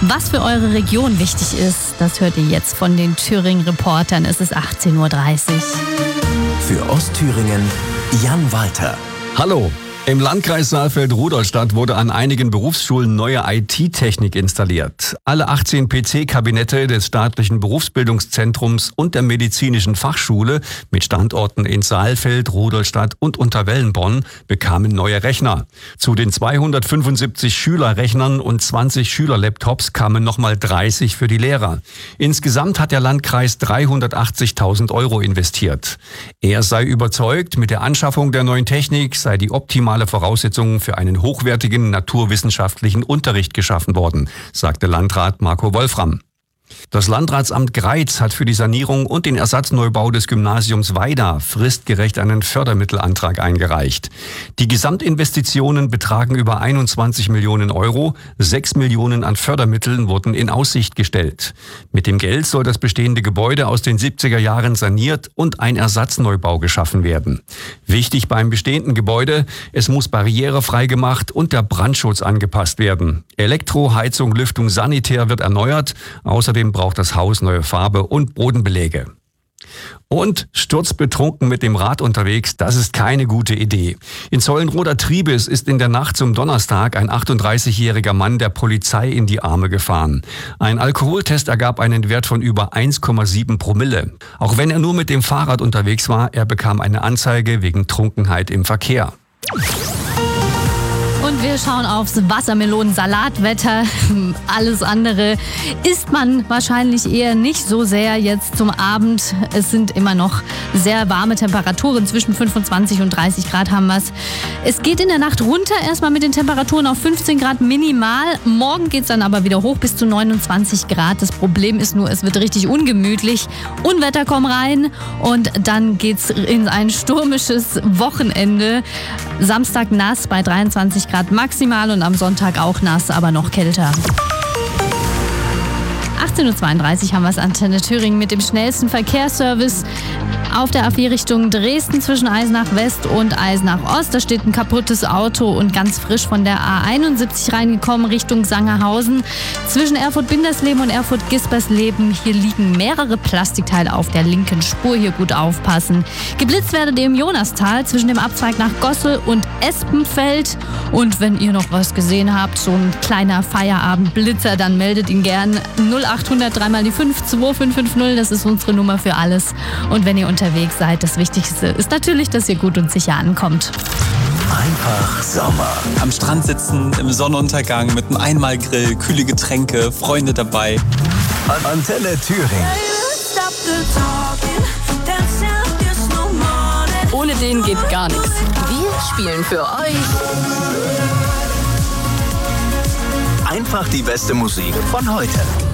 Was für eure Region wichtig ist, das hört ihr jetzt von den Thüringen-Reportern. Es ist 18:30 Uhr. Für Ostthüringen Jan Walter. Hallo. Im Landkreis Saalfeld-Rudolstadt wurde an einigen Berufsschulen neue IT-Technik installiert. Alle 18 PC-Kabinette des staatlichen Berufsbildungszentrums und der medizinischen Fachschule mit Standorten in Saalfeld, Rudolstadt und Unterwellenborn bekamen neue Rechner. Zu den 275 Schülerrechnern und 20 Schülerlaptops kamen nochmal 30 für die Lehrer. Insgesamt hat der Landkreis 380.000 € investiert. Er sei überzeugt, mit der Anschaffung der neuen Technik sei die optimale Voraussetzungen für einen hochwertigen naturwissenschaftlichen Unterricht geschaffen worden, sagte Landrat Marco Wolfram. Das Landratsamt Greiz hat für die Sanierung und den Ersatzneubau des Gymnasiums Weida fristgerecht einen Fördermittelantrag eingereicht. Die Gesamtinvestitionen betragen über 21 Millionen €. 6 Millionen an Fördermitteln wurden in Aussicht gestellt. Mit dem Geld soll das bestehende Gebäude aus den 70er Jahren saniert und ein Ersatzneubau geschaffen werden. Wichtig beim bestehenden Gebäude, es muss barrierefrei gemacht und der Brandschutz angepasst werden. Elektro, Heizung, Lüftung, Sanitär wird erneuert. Außerdem braucht das Haus neue Farbe und Bodenbeläge. Und sturzbetrunken mit dem Rad unterwegs, das ist keine gute Idee. In Zollenroda-Triebes ist in der Nacht zum Donnerstag ein 38-jähriger Mann der Polizei in die Arme gefahren. Ein Alkoholtest ergab einen Wert von über 1,7 Promille. Auch wenn er nur mit dem Fahrrad unterwegs war, er bekam eine Anzeige wegen Trunkenheit im Verkehr. Und wir schauen aufs Wassermelonen-Salatwetter. Alles andere isst man wahrscheinlich eher nicht so sehr jetzt zum Abend. Es sind immer noch sehr warme Temperaturen. Zwischen 25 und 30 Grad haben wir es. Es geht in der Nacht runter, erstmal mit den Temperaturen auf 15 Grad minimal. Morgen geht es dann aber wieder hoch bis zu 29 Grad. Das Problem ist nur, es wird richtig ungemütlich. Unwetter kommen rein und dann geht's in ein stürmisches Wochenende. Samstag nass bei 23 Grad maximal und am Sonntag auch nass, aber noch kälter. 18:32 Uhr haben wir es Antenne Thüringen mit dem schnellsten Verkehrsservice auf der A4 Richtung Dresden zwischen Eisenach West und Eisenach Ost. Da steht ein kaputtes Auto und ganz frisch von der A71 reingekommen Richtung Sangerhausen. Zwischen Erfurt-Bindersleben und Erfurt-Gispersleben. Hier liegen mehrere Plastikteile auf der linken Spur. Hier gut aufpassen. Geblitzt werdet ihr im Jonastal zwischen dem Abzweig nach Gossel und Espenfeld. Und wenn ihr noch was gesehen habt, so ein kleiner Feierabendblitzer, dann meldet ihn gern 0800 3 die 5 2550. Das ist unsere Nummer für alles. Und wenn ihr unterwegs seid, das Wichtigste ist natürlich, dass ihr gut und sicher ankommt. Einfach Sommer. Am Strand sitzen, im Sonnenuntergang mit einem Einmalgrill, kühle Getränke, Freunde dabei. Antenne Thüringen. Ohne den geht gar nichts. Wir spielen für euch Einfach die beste Musik von heute.